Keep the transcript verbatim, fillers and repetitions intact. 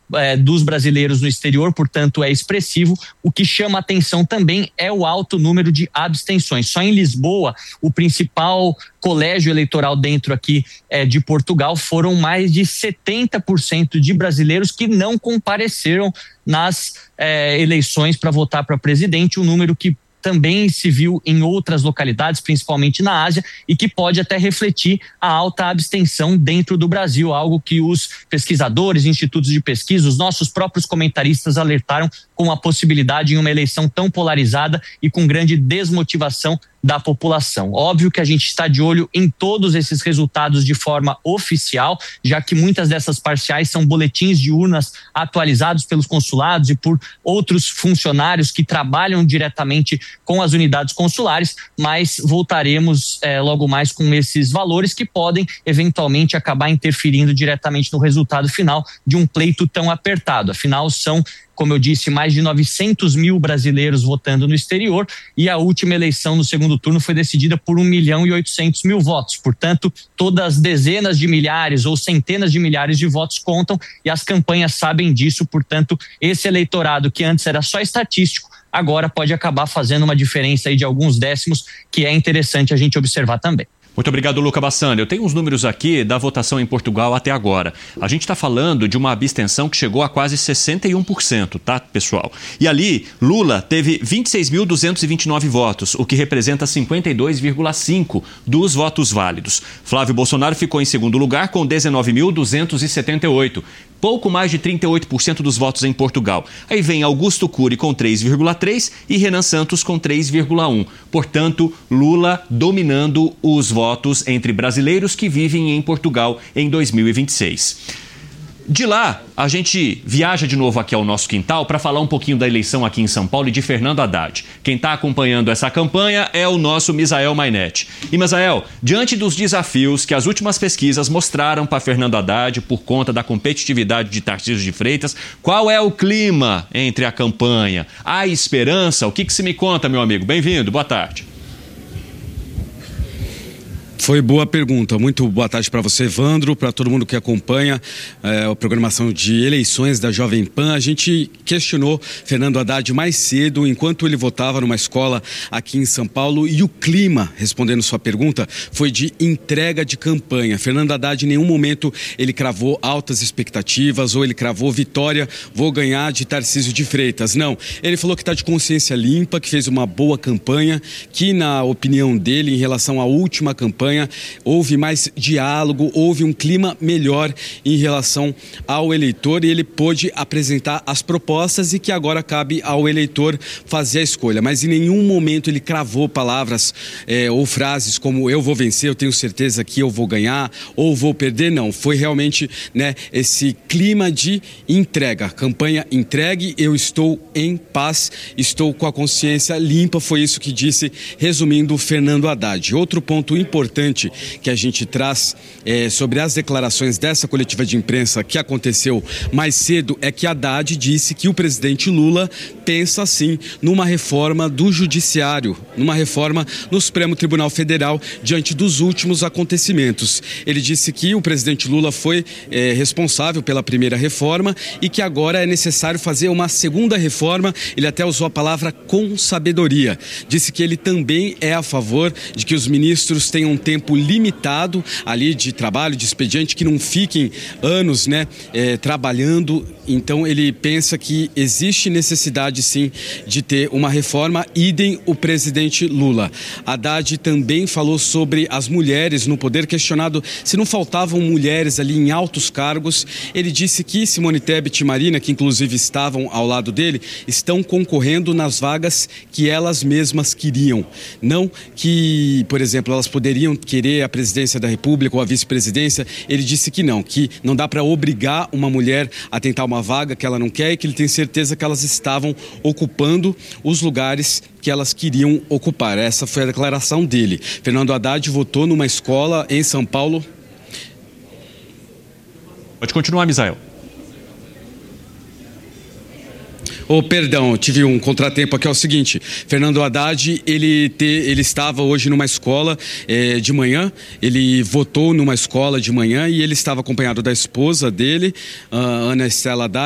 é, dos brasileiros no exterior, portanto é expressivo. O que chama atenção também é o alto número de abstenções. Só em Lisboa, o principal colégio eleitoral dentro aqui é, de Portugal, foram mais de setenta por cento de brasileiros que não compareceram nas é, eleições para votar para presidente, um número que também se viu em outras localidades, principalmente na Ásia, e que pode até refletir a alta abstenção dentro do Brasil, algo que os pesquisadores, institutos de pesquisa, os nossos próprios comentaristas alertaram com a possibilidade em uma eleição tão polarizada e com grande desmotivação da população. Óbvio que a gente está de olho em todos esses resultados de forma oficial, já que muitas dessas parciais são boletins de urnas atualizados pelos consulados e por outros funcionários que trabalham diretamente com as unidades consulares, mas voltaremos eh, logo mais com esses valores que podem eventualmente acabar interferindo diretamente no resultado final de um pleito tão apertado. Afinal, são, como eu disse, mais de novecentos mil brasileiros votando no exterior, e a última eleição no segundo turno foi decidida por um milhão e oitocentos mil votos. Portanto, todas as dezenas de milhares ou centenas de milhares de votos contam, e as campanhas sabem disso. Portanto, esse eleitorado que antes era só estatístico, agora pode acabar fazendo uma diferença aí de alguns décimos, que é interessante a gente observar também. Muito obrigado, Luca Bassani. Eu tenho uns números aqui da votação em Portugal até agora. A gente está falando de uma abstenção que chegou a quase sessenta e um por cento, tá, pessoal? E ali, Lula teve vinte e seis mil duzentos e vinte e nove votos, o que representa cinquenta e dois vírgula cinco por cento dos votos válidos. Flávio Bolsonaro ficou em segundo lugar com dezenove mil duzentos e setenta e oito, pouco mais de trinta e oito por cento dos votos em Portugal. Aí vem Augusto Cury com três vírgula três por cento e Renan Santos com três vírgula um por cento. Portanto, Lula dominando os votos entre brasileiros que vivem em Portugal em dois mil e vinte e seis. De lá, a gente viaja de novo aqui ao nosso quintal para falar um pouquinho da eleição aqui em São Paulo e de Fernando Haddad. Quem está acompanhando essa campanha é o nosso Misael Mainetti. E, Misael, diante dos desafios que as últimas pesquisas mostraram para Fernando Haddad por conta da competitividade de Tarcísio de Freitas, qual é o clima entre a campanha? Há esperança? O que, que se me conta, meu amigo? Bem-vindo, boa tarde. Foi boa pergunta. Muito boa tarde para você, Evandro, para todo mundo que acompanha é, a programação de eleições da Jovem Pan. A gente questionou Fernando Haddad mais cedo, enquanto ele votava numa escola aqui em São Paulo, e o clima, respondendo sua pergunta, foi de entrega de campanha. Fernando Haddad, em nenhum momento, ele cravou altas expectativas ou ele cravou vitória, vou ganhar de Tarcísio de Freitas. Não, ele falou que está de consciência limpa, que fez uma boa campanha, que na opinião dele, em relação à última campanha, houve mais diálogo, houve um clima melhor em relação ao eleitor, e ele pôde apresentar as propostas e que agora cabe ao eleitor fazer a escolha. Mas em nenhum momento ele cravou palavras é, ou frases como eu vou vencer, eu tenho certeza que eu vou ganhar ou vou perder. Não, foi realmente, né, esse clima de entrega, campanha entregue, eu estou em paz, estou com a consciência limpa, foi isso que disse, resumindo, Fernando Haddad. Outro ponto importante que a gente traz é, sobre as declarações dessa coletiva de imprensa que aconteceu mais cedo é que Haddad disse que o presidente Lula pensa sim numa reforma do judiciário, numa reforma no Supremo Tribunal Federal diante dos últimos acontecimentos. Ele disse que o presidente Lula foi é, responsável pela primeira reforma e que agora é necessário fazer uma segunda reforma. Ele até usou a palavra com sabedoria. Disse que ele também é a favor de que os ministros tenham um tempo limitado ali de trabalho, de expediente, que não fiquem anos, né, é, trabalhando. Então ele pensa que existe necessidade sim de ter uma reforma, idem o presidente Lula. Haddad também falou sobre as mulheres no poder, questionado se não faltavam mulheres ali em altos cargos. Ele disse que Simone Tebet e Marina, que inclusive estavam ao lado dele, estão concorrendo nas vagas que elas mesmas queriam. Não que, por exemplo, elas poderiam querer a presidência da República ou a vice-presidência. Ele disse que não, que não dá para obrigar uma mulher a tentar uma vaga que ela não quer e que ele tem certeza que elas estavam ocupando os lugares que elas queriam ocupar. Essa foi a declaração dele. Fernando Haddad votou numa escola em São Paulo. Pode continuar, Misael. Oh, perdão, tive um contratempo aqui, é o seguinte, Fernando Haddad, ele, te, ele estava hoje numa escola é, de manhã, ele votou numa escola de manhã e ele estava acompanhado da esposa dele, uh, Ana Estela Haddad.